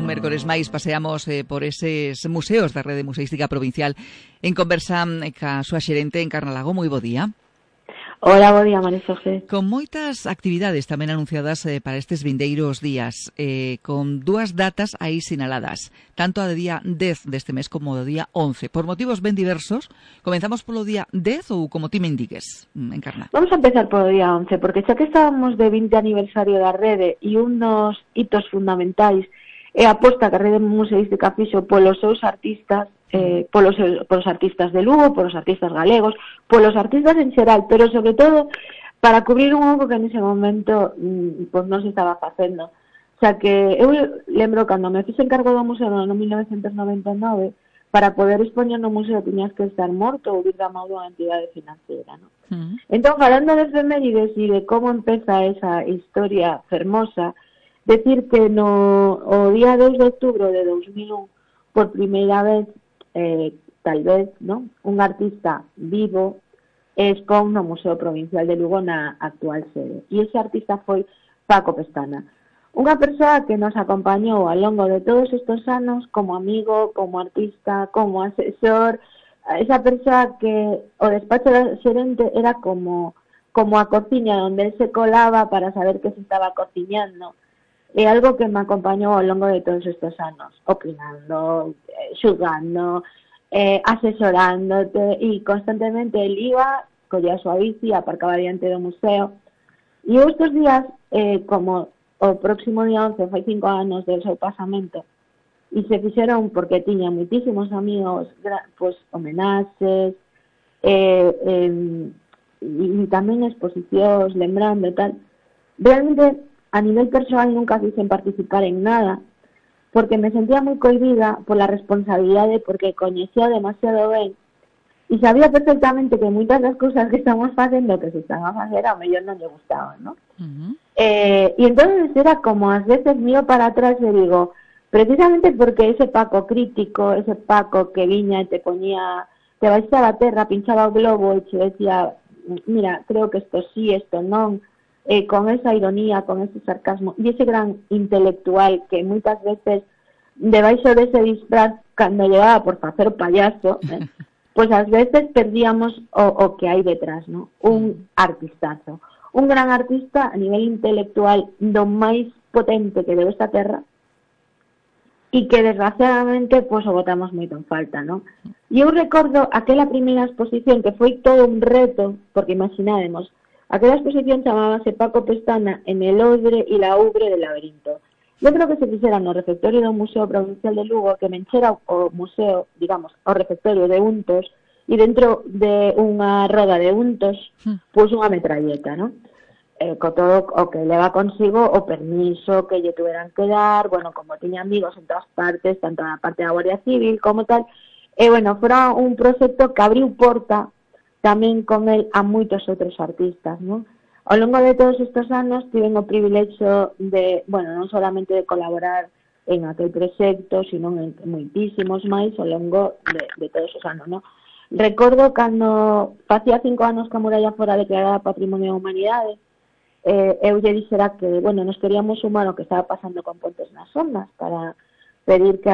un mércores máis paseamos por eses museos da Rede Museística Provincial en conversa ca súa xerente Encarna Lago. Moi bo día. Hola, bo día, María José. Con moitas actividades tamén anunciadas para estes vindeiros días, con dúas datas aí sinaladas, tanto a de día 10 deste mes como do día 11. Por motivos ben diversos, comenzamos polo día 10 ou como ti me indiques, Encarna? Vamos a empezar polo día 11, porque xa que estábamos de 20 aniversario da rede e unos hitos fundamentais é a aposta que a Rede Museística fixo polos seus artistas, polos artistas de Lugo, polos artistas galegos, polos artistas en xeral, pero sobre todo para cubrir un oco que nese momento pues non se estaba facendo. O sea que eu lembro cando me fixe encargo do museo no ano 1999, para poder expoñer no museo tiñas que estar morto ou vir da mão dunha entidade financiera, ¿no? Entón, falando de efemérides e de como empeza esa historia fermosa, decir que o día 2 de outubro de 2001, por primeira vez, tal vez, ¿no?, un artista vivo expón no Museo Provincial de Lugo na actual sede. E ese artista foi Paco Pestana, unha persoa que nos acompañou ao longo de todos estes anos como amigo, como artista, como asesor, esa persoa que o despacho da xerente era como a cociña onde él se colaba para saber que se estaba cociñando. É algo que me acompañou ao longo de todos estes anos, opinando, xugando, asesorándote, e constantemente el iba, collía a súa bici, aparcaba diante do museo. E estes días, como o próximo día 11 foi 5 anos do seu pasamento, e se fixeron porque tiña moitísimos amigos, pues, homenaxes, e tamén exposicións, lembrando e tal. Realmente, a nivel persoal nunca quixen participar en nada, porque me sentía moi cohibida pola responsabilidade, porque coñecía demasiado ben e sabía perfectamente que moitas das cousas que estamos facendo, que se están a facer, ao mellor non lle gustaban, ¿no? E entonces era como ás veces mío para atrás e digo, precisamente porque ese Paco crítico, ese Paco que viña e te poñía, te baixaba a terra, pinchaba o globo e te decía, mira, creo que isto sí, isto non, con esa ironía, con ese sarcasmo, e ese gran intelectual que moitas veces debaixo dese disfraz, cando llevaba por facer o payaso, pois ás veces perdíamos o que hai detrás, ¿no? Un artistazo, un gran artista a nivel intelectual do máis potente que deu esta terra, e que desgraciadamente pois o botamos moito en falta, ¿no? E eu recordo aquela primeira exposición que foi todo un reto, porque imaginádemos, aquella exposición chamábase Paco Pestana en el odre y la ubre del laberinto. Eu creo que se fixera no refectorio do Museo Provincial de Lugo, que me enchera o museo, digamos, o refectorio de untos, e dentro de unha roda de untos, pois unha metralleta, ¿no? Co todo o que leva consigo o permiso que lle tuveran que dar, bueno, como tiña amigos en todas partes, tanto na parte da Guardia Civil como tal, e, bueno, fora un proxecto que abriu porta tamén con el a moitos outros artistas, ¿no? Ao longo de todos estes anos tiven o privilexio de, bueno, non solamente de colaborar en aquel proxecto, sino en moitísimos máis ao longo de todos os anos, ¿no? Recordo cando facía 5 anos que a muralla fora declarada Patrimonio da Humanidade, eu lle dixera que, bueno, nos queríamos sumar o que estaba pasando con Pontes nas Ondas para pedir que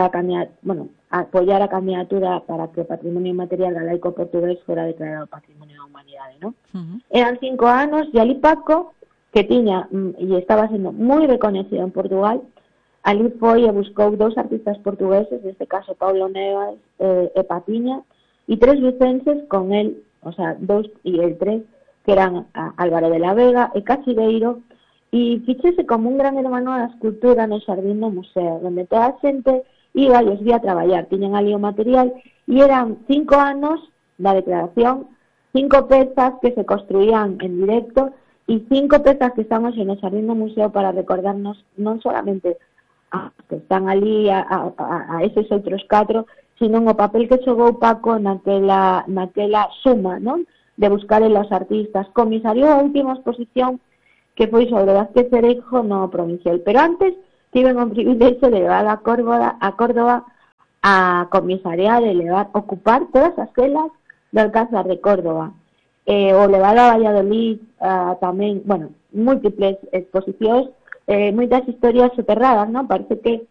apoyar a candidatura para que o Patrimonio Inmaterial Galaico Portugués fora declarado Patrimonio da Humanidade, ¿no? Eran 5 anos e ali Paco, que tiña e estaba sendo moi reconhecido en Portugal, ali foi e buscou 2 artistas portugueses, neste caso Paulo Nevas e Patiña, e 3 lucenses con el, o sea, 2 e el 3, que eran Álvaro de la Vega e Cachiveiro, e fíxese como un gran hermano da escultura no xardín do museo, onde toda a xente iba e os vía a traballar, tiñan ali o material, e eran 5 anos da declaración, 5 pezas que se construían en directo, e 5 pezas que están hoxe no xardín do museo para recordarnos non solamente a que están ali a eses outros 4, sino o papel que xogou Paco naquela suma, non? De buscar en los artistas. Comisariou a última exposición que foi sobre Vázquez Cereijo no Provincial. Pero antes tiven o privilexio de levar a Córdoba a comisariar e ocupar todas as celas do Alcázar de Córdoba. O levar a Valladolid tamén, bueno, múltiples exposicións, moitas historias soterradas, non? Parece que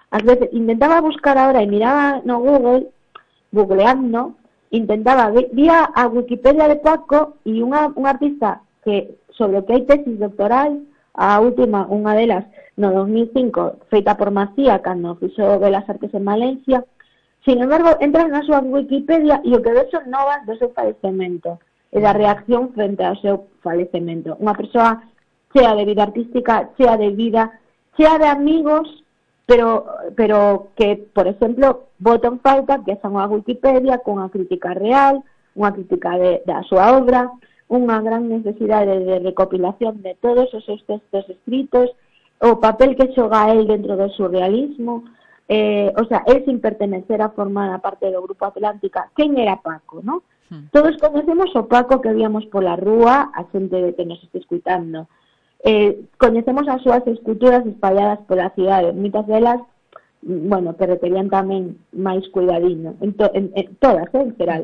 ás veces intentaba buscar ahora e miraba no Google, googleando, intentaba, vía a Wikipedia de Paco e un artista que sobre o que hai tesis doctoral, a última, unha delas, no 2005, feita por Macía, cando fixo Belas Artes en Valencia. Sin embargo, entras na súa Wikipedia e o que ves son novas do seu falecemento e da reacción frente ao seu falecemento. Unha persoa chea de vida artística, chea de vida, chea de amigos, pero que, por exemplo, botan falta que esa unha Wikipedia con unha crítica real, unha crítica da súa obra, unha gran necesidade de recopilación de todos os seus textos escritos, o papel que xoga el dentro do surrealismo, o sea, el sin pertenecer a formar a parte do Grupo Atlántica. Quen era Paco, non? Todos conocemos o Paco que víamos pola rúa, a xente que nos está escutando. Coñecemos as súas esculturas espalladas pola cidade, moitas delas, bueno, que requerían tamén máis cuidadiño, en todas, en geral.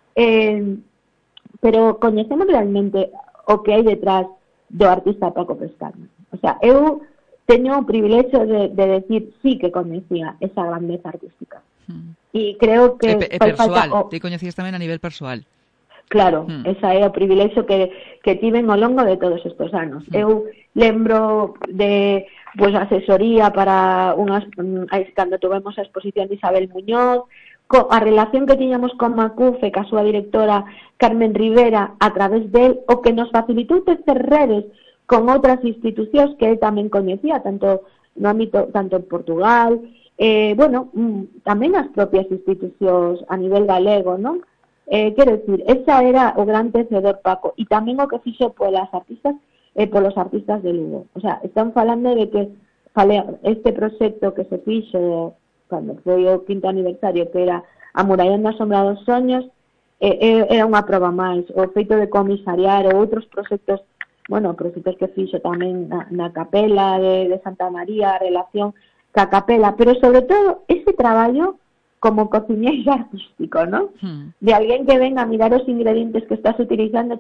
Pero coñecemos realmente o que hai detrás do artista Paco Pescarna. O sea, eu teño o privilexio de decir sí que coñecía esa grandeza artística. E creo que... persoal, te coñecías tamén a nivel persoal. Claro, esa é o privilexio que tiven ao longo de todos estes anos. Eu lembro de asesoría para cando tuvemos a exposición de Isabel Muñoz, a relación que tiñamos con Macufe, ca súa directora Carmen Rivera, a través del, o que nos facilitou tecer redes con outras institucións que ele tamén coñecía, tanto no ámbito, tanto en Portugal, tamén as propias institucións a nivel galego, non? Quero dicir, esa era o gran tecedor Paco, e tamén o que fixo polos artistas de Lugo. O sea, están falando de que este proxecto que se fixo cando foi o 5º aniversario, que era Amurallando a Sombra dos Soños, era unha proba máis. O feito de comisariar ou outros proxectos, proxectos que fixo tamén na capela de Santa María, a relación ca capela, pero sobre todo ese traballo como cociñeiro artístico, ¿no? De alguén que venga a mirar os ingredientes que estás utilizando,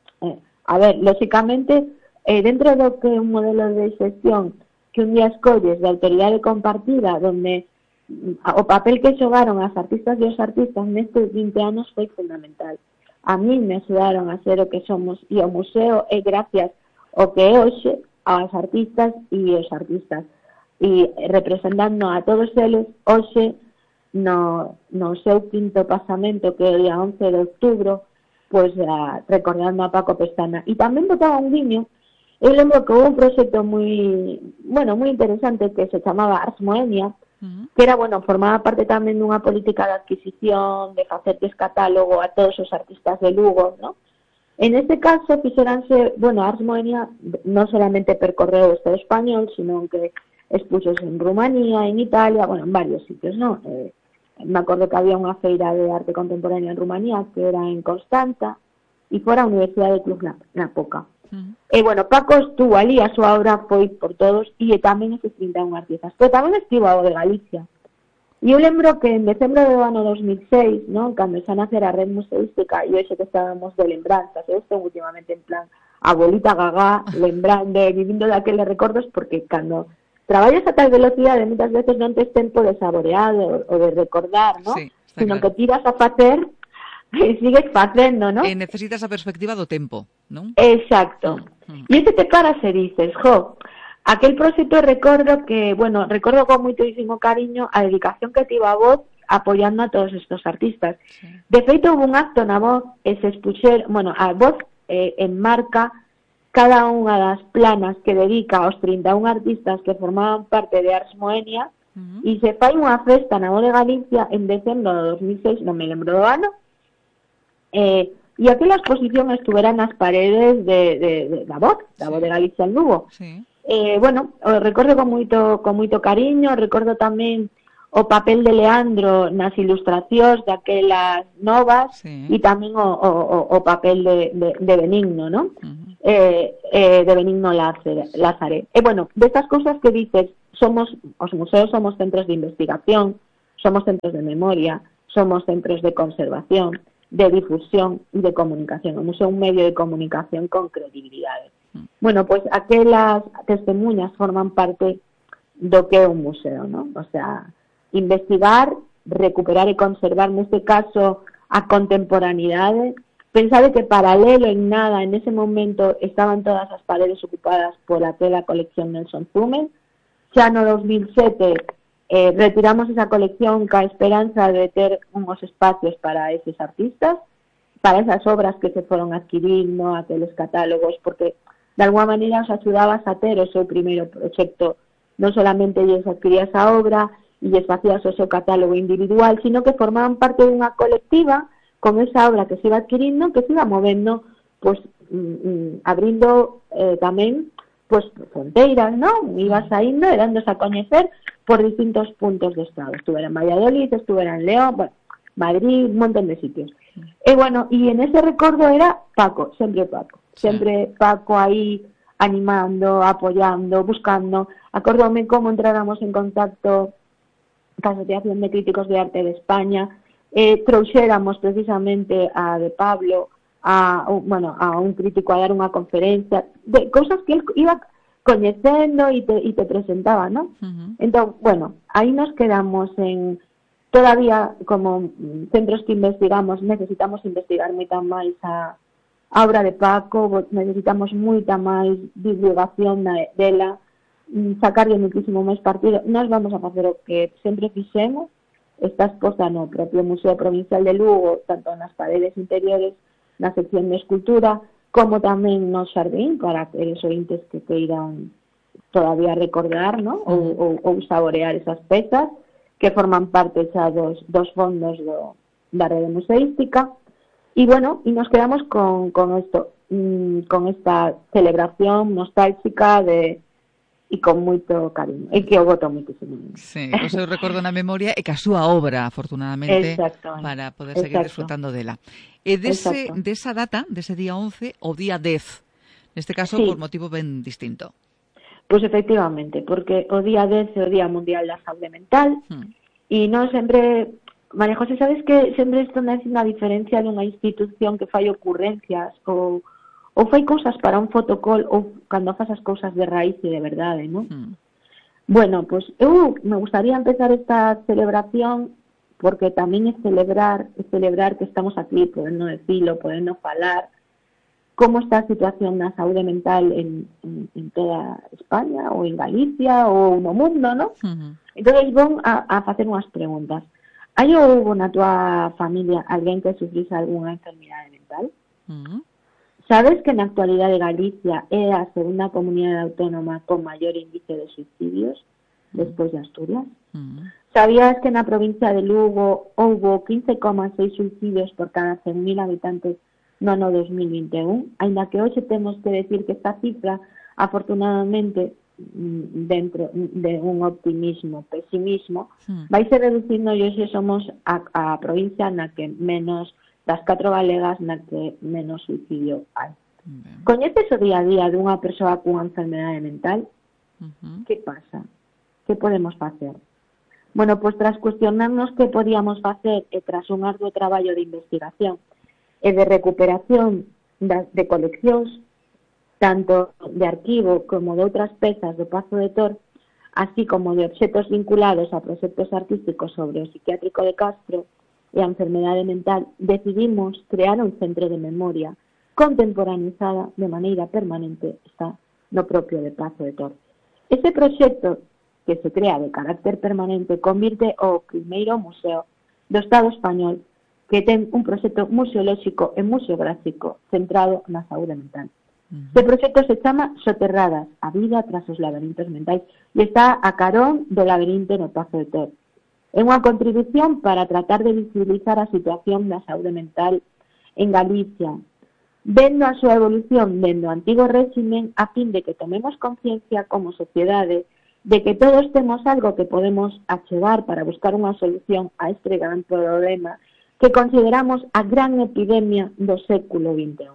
a ver, lógicamente, dentro do que é un modelo de xestión que un día escolles de autoridade compartida, donde o papel que xogaron as artistas e os artistas nestes 20 anos foi fundamental. A mí me axudaron a ser o que somos, e o museo é gracias ao que é hoxe aos artistas e os artistas, e representando a todos eles hoxe no seu 5º pasamento, que é o día 11 de outubro, recordando a Paco Pestana. E tamén botaba un guiño. Eu lembro que houve un proxecto moi interesante que se chamaba Ars Moenia, que era, formaba parte tamén dunha política de adquisición, de facerles catálogo a todos os artistas de Lugo, ¿no? En este caso, fixeranse, Ars Moenia non solamente percorreu o Estado español, sino que expuxos en Rumanía, en Italia, en varios sitios, ¿no? Me acordo que había unha feira de arte contemporánea en Rumanía, que era en Constanza, e fora a Universidade de Cluj Napoca. E, Paco estuvo ali, a súa obra foi por todos, e tamén eses 31 artistas. Pero tamén estivo ao de Galicia. E eu lembro que en decembro do ano 2006, ¿no? Cando xa nacera a Red Museística, e hoxe que estábamos de lembranzas, eu estou últimamente en plan abuelita gagá, lembrando, vivindo daqueles recordos, porque cando traballas a tal velocidade, moitas veces non tes tempo de saborear ou de recordar, ¿no? Sí, sino claro. que tiras a facer e sigues facendo, ¿no? Necesitas a perspectiva do tempo, non? Exacto. E ese te paras e dices, aquel proxecto recordo que, recordo con moitísimo cariño a dedicación que tivo a Voz apoiando a todos estos artistas. Sí. De feito, houve un acto na Voz e se expuxer, a Voz enmarca cada unha das planas que dedica aos 31 artistas que formaban parte de Ars Moenia, e se fai unha festa na Voz de Galicia en decembro de 2006, non me lembro do ano, e aquela exposición estuvera nas paredes da Voz de Galicia en Lugo. Sí. Recordo con moito cariño, recordo tamén o papel de Leandro nas ilustracións daquelas novas, e tamén o papel de Benigno, non? De Benigno Lázare. Destas cousas que dices, os museos somos centros de investigación, somos centros de memoria, somos centros de conservación, de difusión e de comunicación. O museo é un medio de comunicación con credibilidade. Aquelas testemunhas forman parte do que é un museo, non? O sea, investigar, recuperar e conservar, neste caso, a contemporaneidade. Pensade que paralelo en nada, en ese momento, estaban todas as paredes ocupadas por aquela colección Nelson Zumen. Xa no 2007 retiramos esa colección ca esperanza de ter unhos espacios para eses artistas, para esas obras que se foron adquirindo, aqueles catálogos, porque de alguma maneira os axudabas a ter o seu primeiro proxecto, non solamente lles adquirías a obra e lles facías o seu catálogo individual, sino que formaban parte dunha colectiva con esa obra que se iba adquirindo, que se iba movendo, pues, abrindo tamén pues fronteiras, non? Iba saindo e dándose a coñecer por distintos puntos do Estado. Estuvera en Valladolid, estuvera en León, bueno, Madrid, un montón de sitios. E bueno, e en ese recordo era Paco, sempre Paco aí animando, apoyando, buscando. Acórdome como entráramos en contacto ca Asociación de Críticos de Arte de España, trouxéramos precisamente a de Pablo, a un crítico a dar unha conferencia, de cousas que él iba coñecendo e te presentaba, ¿no? Entón, bueno, aí nos quedamos en, todavía como centros que investigamos, necesitamos investigar moita máis a obra de Paco, necesitamos moita máis divulgación dela, sacarle muchísimo máis partido. Nós vamos a facer o que sempre fixemos, está exposta no propio Museo Provincial de Lugo, tanto nas paredes interiores, na sección de escultura, como tamén no xardín, para aqueles ointes que queiran todavía recordar, ¿no? ou saborear esas pezas que forman parte xa dos fondos da rede museística. E bueno, e nos quedamos con esto, con esta celebración nostálgica e con moito cariño, e que o voto moitísimo. Sí, o seu recordo na memoria e ca súa obra, afortunadamente, para poder seguir disfrutando dela. E desa data, dese día 11, o día 10, neste caso, por motivo ben distinto. Pois efectivamente, porque o día 10 é o Día Mundial da Saúde Mental, e non sempre, María José, sabes que sempre isto non é unha diferencia dunha institución que fai ocurrencias ou fai cousas para un fotocol ou cando faz as cousas de raíz e de verdade, non? Bueno, pois eu me gustaría empezar esta celebración porque tamén é celebrar que estamos aquí, podendo decirlo, podendo falar como está a situación da saúde mental en toda España ou en Galicia ou no mundo, non? Entón, vou a facer unhas preguntas. Hai ou houve na tua familia alguén que sufrise algunha enfermidade mental? Sabes que na actualidade Galicia é a segunda comunidade autónoma con maior índice de suicidios despois de Asturias? Sabías que na provincia de Lugo houbo 15,6 suicidios por cada 100.000 habitantes no ano 2021? Ainda que hoxe temos que decir que esta cifra, afortunadamente, dentro de un optimismo, pesimismo, vai ser reducindo e hoxe somos a provincia na que menos das 4 galegas na que menos suicidio hai. Coñeces o día a día dunha persoa cunha enfermedade mental? Que pasa? Que podemos facer? Bueno, pois tras cuestionarnos que podíamos facer e tras un arduo traballo de investigación e de recuperación de coleccións, tanto de arquivo como de outras pezas do Pazo de Tor, así como de obxetos vinculados a proxectos artísticos sobre o psiquiátrico de Castro e a enfermedade mental, decidimos crear un centro de memoria contemporaneizada de maneira permanente, está no propio de Pazo de Tor. Este proxecto, que se crea de carácter permanente, convirte o primeiro museo do Estado español que ten un proxecto museolóxico e museográfico centrado na saúde mental. Este proxecto se chama Soterradas, a vida tras os laberintos mentais, e está a carón do laberinto no Pazo de Tor. É unha contribución para tratar de visibilizar a situación da saúde mental en Galicia, vendo a súa evolución dentro do antigo régimen a fin de que tomemos conciencia como sociedade de que todos temos algo que podemos achegar para buscar unha solución a este gran problema que consideramos a gran epidemia do século XXI.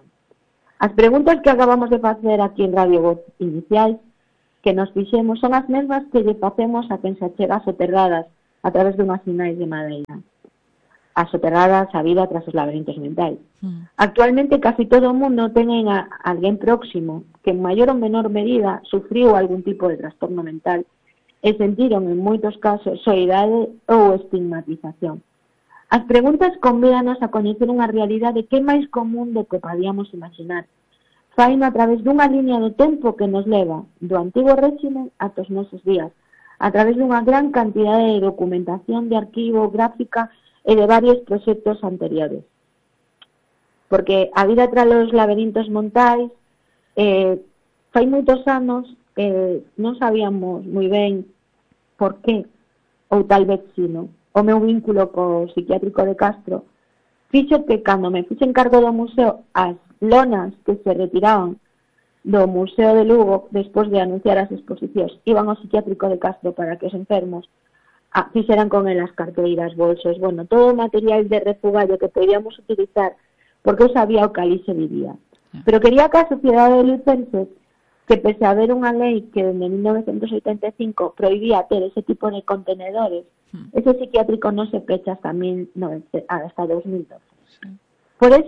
As preguntas que acabamos de facer aquí en Radio Voz iniciais que nos fixemos son as mesmas que lle facemos a quen se achega a Soterradas a través dunhas sinais de madeira. As Soterradas, a vida tras os laberintos mentais. Actualmente casi todo o mundo ten a alguén próximo que en maior ou menor medida sufriu algún tipo de trastorno mental e sentiron en moitos casos soidade ou estigmatización. As preguntas convídanos a coñecer unha realidade que é máis común do que podíamos imaginar. Faino a través dunha liña do tempo que nos leva do antigo réxime ata os nosos días, a través dunha gran cantidade de documentación de arquivo, gráfica e de varios proxectos anteriores. Porque a vida tras os laberintos montais, fai moitos anos non sabíamos moi ben por qué, ou tal vez si non. O meu vínculo co psiquiátrico de Castro fixo que cando me fixen cargo do museo, as lonas que se retiraban do Museo de Lugo despois de anunciar as exposicións iban ao psiquiátrico de Castro para que os enfermos fixeran con elas carteiras, bolsos, bueno, todo o material de refugallo que podíamos utilizar porque eu sabía o que ali se vivía. Pero quería que a sociedade lucense, que pese a haber unha lei que en 1985 prohibía ter ese tipo de contenedores, ese psiquiátrico non se pecha hasta 2012. Por eso